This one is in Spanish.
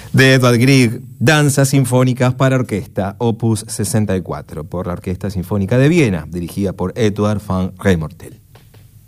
De Edvard Grieg, Danzas Sinfónicas para Orquesta, Opus 64, por la Orquesta Sinfónica de Viena, dirigida por Eduard van Reemortel.